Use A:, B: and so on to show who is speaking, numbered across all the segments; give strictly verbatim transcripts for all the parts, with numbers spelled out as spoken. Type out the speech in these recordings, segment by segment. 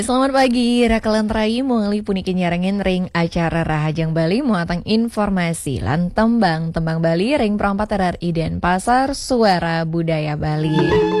A: Selamat pagi, Rakalan Rai mengali puniki nyarengin ring acara Rahajang Bali muatang informasi lan tembang tembang Bali ring perempat R R I dan Pasar Suara Budaya Bali.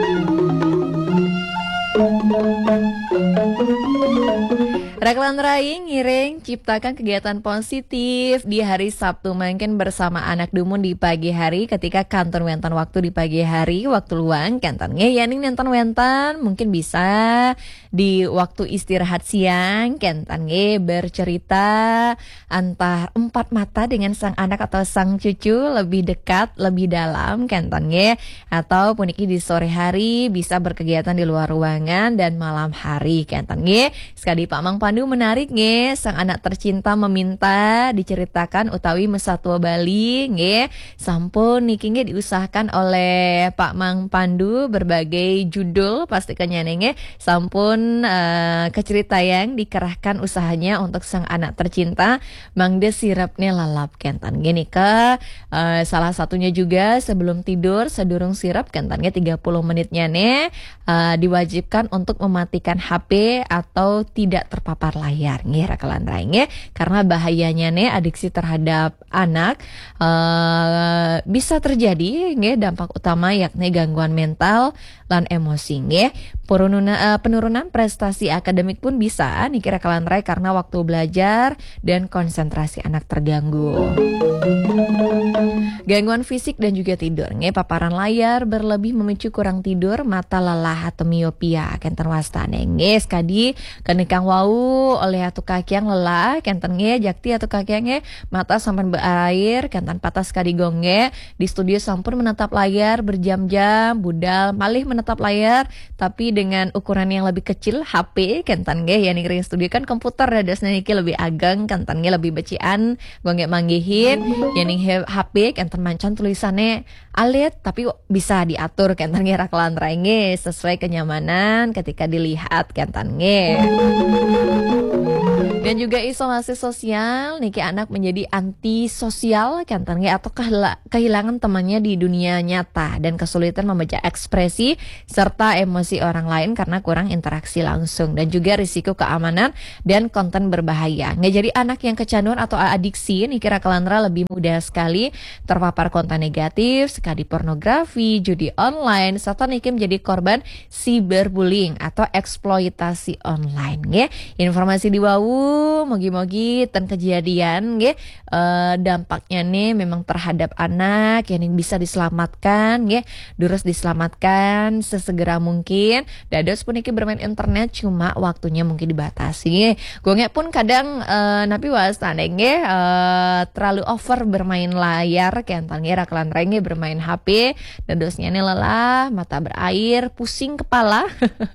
A: Rakalan Rai ngiring ciptakan kegiatan positif di hari Sabtu mangken bersama anak dumun di pagi hari ketika kantor wentan waktu di pagi hari waktu luang kantornya yaning nonton wentan mungkin bisa di waktu istirahat siang kantornya bercerita antara empat mata dengan sang anak atau sang cucu lebih dekat lebih dalam kantornya atau puniki di sore hari bisa berkegiatan di luar ruangan dan malam hari kantornya sekali Pak Mang Pandu menarik nge, sang anak tercinta meminta diceritakan utawi Mesatua Bali nge, sampun niki nge diusahakan oleh Pak Mang Pandu berbagai judul pastikannya nge, sampun uh, kecerita yang dikerahkan usahanya untuk sang anak tercinta mangde sirapnya lalap kentan gini ke uh, salah satunya juga sebelum tidur sedurung sirap kentannya tiga puluh menitnya nih uh, diwajibkan untuk mematikan H P atau tidak terpapar layar nggih Rakalan Rai nggih karena bahayanya nih adiksi terhadap anak uh, bisa terjadi nggih dampak utama yakni gangguan mental lan emosi nggih penurunan uh, penurunan prestasi akademik pun bisa nih Rakalan Rai karena waktu belajar dan konsentrasi anak terganggu. Gangguan fisik dan juga tidur nggih paparan layar berlebih memicu kurang tidur mata lelah atau miopia kenten wastane nggih skadi kenikang wau oleh atu kakiang lelah kenten nge jakti atu kakiang nge mata sampan berair kenten patah sekali gongge di studio sampun menetap layar berjam-jam budal malih menetap layar tapi dengan ukuran yang lebih kecil H P kenten nge ya ning studio kan komputer dados niki lebih ageng kenten nge lebih becian gongge manggihin ya ning H P kenten mancan tulisannya alit tapi bisa diatur kenten nge Rakalan Rai nge sesuai kenyamanan ketika dilihat kenten nge. Dan juga isolasi sosial, niki anak menjadi antisosial kantornya atau kehilangan temannya di dunia nyata dan kesulitan membaca ekspresi serta emosi orang lain karena kurang interaksi langsung dan juga risiko keamanan dan konten berbahaya. Nggak jadi anak yang kecanduan atau adiksi, niki Rakalan Rai lebih mudah sekali terpapar konten negatif, sekali pornografi, judi online, serta niki menjadi korban cyberbullying atau eksploitasi online. Ya, informasi di bawah mogi-mogi ten kejadian nggih uh, dampaknya nih memang terhadap anak yang bisa diselamatkan nggih durus diselamatkan sesegera mungkin dados puniki bermain internet cuma waktunya mungkin dibatasi gue pun kadang uh, napi wastane nggih uh, terlalu over bermain layar kentalnya Rakalan Rai nggih bermain H P dadosnya nih lelah mata berair pusing kepala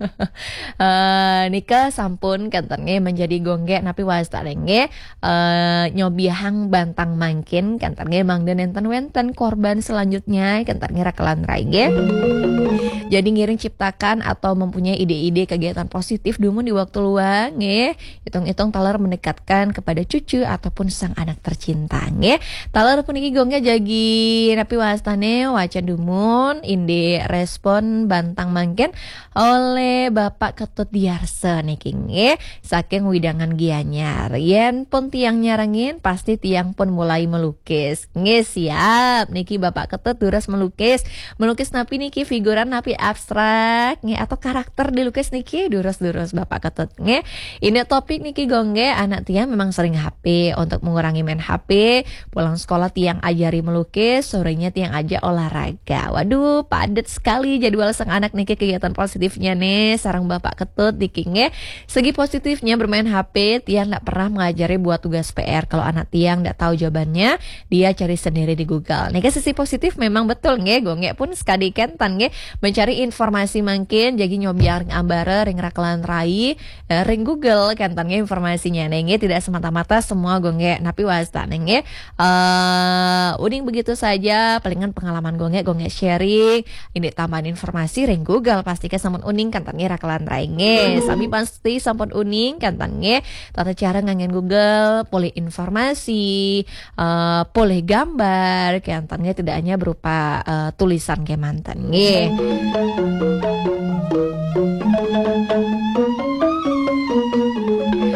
A: uh, nika sampun kentalnya menjadi gongge napi wastarenge uh, nyobiahang bantang mangkin kantarnya mang dan enten wenten korban selanjutnya kantarnya Rakalan Rai nge. Jadi ngiring ciptakan atau mempunyai ide-ide kegiatan positif dumun di waktu luang nge. Hitung-hitung talar mendekatkan kepada cucu ataupun sang anak tercinta nge. Talar puniki gongnya jagi napi wastane wacan dumun inde respon bantang mangkin oleh Bapak Ketut Diarse niki nge saking widangan gianyar yen pun tiang nyarangin pasti tiang pun mulai melukis nge siap niki Bapak Ketut duras melukis melukis napi niki figuran napi abstrak nge atau karakter dilukis niki duras-duras Bapak Ketut nge ini topik niki gongge anak tiang memang sering H P untuk mengurangi main H P pulang sekolah tiang ajari melukis sorenya tiang aja olahraga waduh padat sekali jadwal sang anak niki kegiatan positifnya nih sarang Bapak Ketut niki nge segi positifnya bermain H P tiang tidak pernah mengajari buat tugas P R kalau anak tiang tidak tahu jawabannya dia cari sendiri di Google nih sisi positif memang betul nge gonge pun sekali kentan nge mencari informasi makin jadi nyobiar ambare ring Rakalan Rai ring Google kentan nge informasinya nge tidak semata-mata semua gonge napi wasta nge uh, uning begitu saja palingan pengalaman gonge gonge sharing ini tambahan informasi ring Google pastikan sampun uning kentan nge Rakalan Rai nge sami pasti sampun uning kentan nge tata cara ngangen Google boleh informasi uh, boleh gambar kentannya tidak hanya berupa uh, tulisan kemantan nge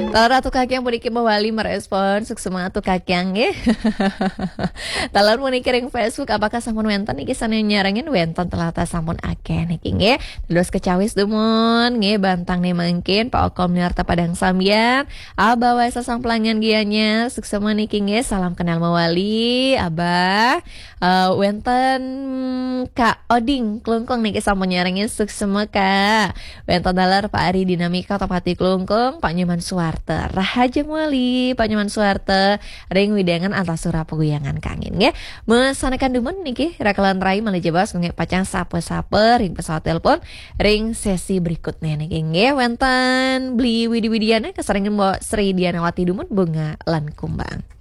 A: Talara tu kakyang puniki mawali merespon suksema tu kakyang nggih. Talar puniki ring Facebook apakah sampun wenten iki sane nyarengin wenten telata sampun akeh niki nggih. Terus kecawis dumun nggih bantang nih mungkin Pak Okom nyarta padang sambian. Abah wae sasang pelanggan gianya suksema niki nggih salam kenal mawali Abah. Uh, wenten Kak Oding Klungkung niki sampun nyarengin suksema Kak. Wenten dalar Pak Ari Dinamika Topati Klungkung Pak Nyoman Suwarte Rahaja Muali Pak Nyoman Suwarte ring widangan antasura peguyangan kangin nggih. Mesanakan dumun niki rakalan rai malejebas nggih pacang sape-sape ring pesawat telepon ring sesi berikutnya niki nggih wenten beli widi-widiana kesarengan Mbok Sri Dianawati dumun bunga lan kumbang.